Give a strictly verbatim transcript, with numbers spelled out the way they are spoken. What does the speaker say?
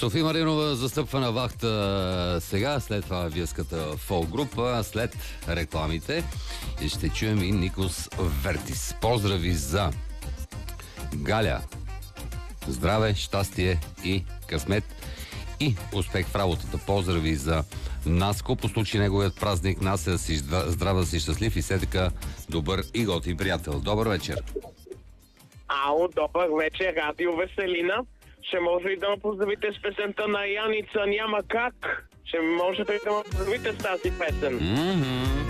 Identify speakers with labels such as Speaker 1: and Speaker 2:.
Speaker 1: Софи Маринова застъпва на вахта сега, след това виеската фолк група, след рекламите. И ще чуем и Никос Вертис. Поздрави за Галя. Здраве, щастие и късмет и успех в работата. Поздрави за Наско, по случай неговият празник. Нас да си здрав, да си щастлив и все така добър и готин приятел. Добър вечер.
Speaker 2: Ало, добър вечер, Радио Веселина. Ще може и да ме поздравите с песента на Яница "Няма как". Ще можете да ме поздравите с тази песен.
Speaker 1: Mm-hmm.